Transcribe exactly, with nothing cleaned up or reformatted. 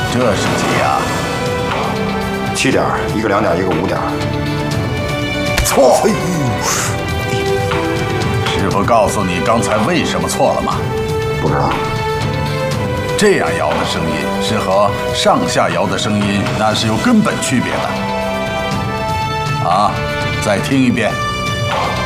这是几啊？ 七点，一个两点，一个五点。 错。师傅告诉你刚才为什么错了吗？ 不知道。 这样摇的声音是和上下摇的声音那是有根本区别的。啊，再听一遍。